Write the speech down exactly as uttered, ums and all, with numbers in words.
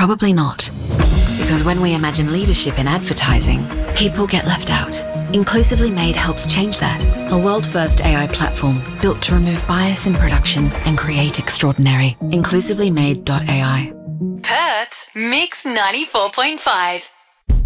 Probably not. Because when we imagine leadership in advertising, people get left out. Inclusively Made helps change that. A world-first A I platform built to remove bias in production and create extraordinary. inclusively made dot A I. Perth's Mix ninety-four point five.